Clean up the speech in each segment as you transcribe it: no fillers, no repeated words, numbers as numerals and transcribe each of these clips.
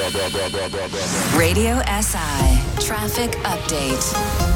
Radio SI Traffic Update.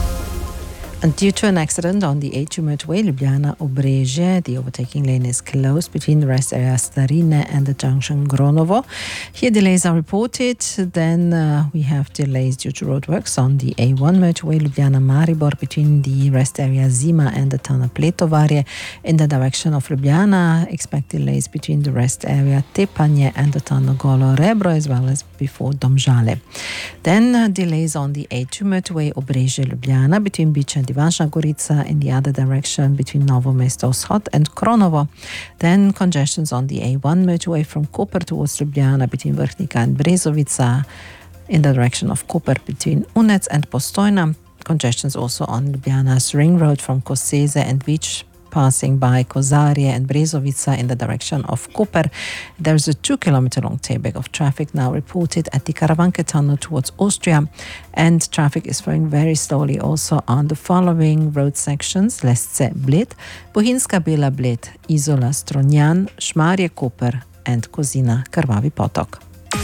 Due to an accident on the A2 motorway, Ljubljana-Obrežje, the overtaking lane is closed between the rest area Starine and the junction Gronovo. Here delays are reported. Then we have delays due to roadworks on the A1 motorway, Ljubljana-Maribor, between the rest area Zima and the tunnel Pletovarje. In the direction of Ljubljana, expect delays between the rest area Tepanje and the tunnel Golo Rebro, as well as before Domžale. Then delays on the A2 motorway, Obrežje-Ljubljana, between Bič and Ivančna Gorica, in the other direction between Novo Mesto Vzhod and Kronovo. Then congestions on the A1 motorway from Koper towards Ljubljana between Vrhnika and Brezovica, in the direction of Koper between Unec and Postojna. Congestions also on Ljubljana's ring road from Koseze and Vič, passing by Kozarje and Brezovica in the direction of Koper. There's a 2-kilometer long tailback of traffic now reported at the Karavanke tunnel towards Austria, and traffic is flowing very slowly also on the following road sections: Lesce-Bled, Bohinjska Bela-Bled, Izola-Strunjan, Šmarje-Koper and Kozina-Krvavi Potok.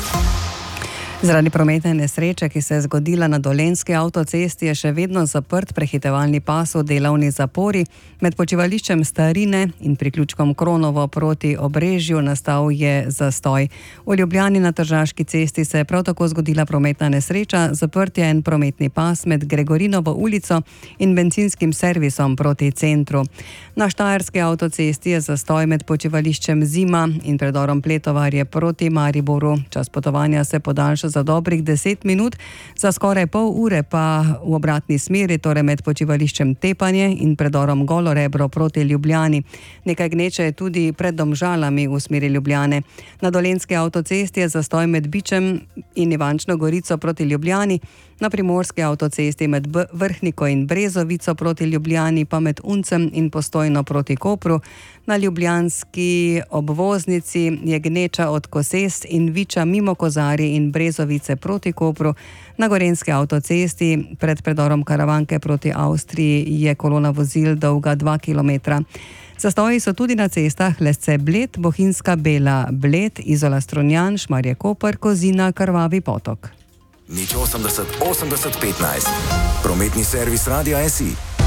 Zaradi prometne nesreče, ki se je zgodila na Dolenjski avtocesti, je še vedno zaprt prehitevalni pas v delovni zapori. Med počivališčem Starine in priključkom Kronovo proti Obrežju nastal je zastoj. V Ljubljani na Tržaški cesti se je prav tako zgodila prometna nesreča. Zaprt je en prometni pas med Gregorinovo ulico in bencinskim servisom proti centru. Na Štajerski avtocesti je zastoj med počivališčem Zima in predorom Pletovarje proti Mariboru. Čas potovanja se podaljša za dobrih 10 minut, za skoraj pol ure pa v obratni smeri, torej med počivališčem Tepanje in predorom Golo Rebro proti Ljubljani. Nekaj gneče je tudi pred Domžalami v smeri Ljubljane. Na Dolenjski avtocesti je zastoj med Bičem in Ivančno Gorico proti Ljubljani, na Primorski avtocesti med Vrhniko in Brezovico proti Ljubljani, pa med Uncem in Postojno proti Kopru. Na ljubljanski obvoznici je gneča od Kosez in Viča mimo Kozarje in Brezovice proti Kopru. Na Gorenjski avtocesti pred predorom Karavanke proti Avstriji je kolona vozil dolga 2 km. Zastoji so tudi na cestah Lesce-Bled, Bohinjska Bela-Bled, Izola-Strunjan, Šmarje-Koper, Kozina-Krvavi Potok. 80 80 15. Prometni servis Radia SI.